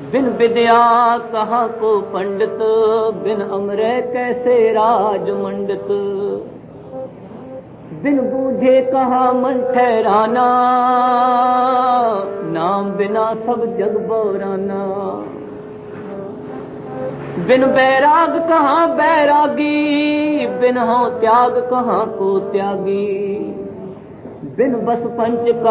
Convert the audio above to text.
बिन विद्या कहाँ को पंडित, बिन अमरे कैसे राज मंडित। बिन बूझे कहाँ मन ठहराना, नाम बिना सब जग बौराना। बिन बैराग कहाँ बैरागी, बिन हो त्याग कहाँ को त्यागी। बिन बस पंच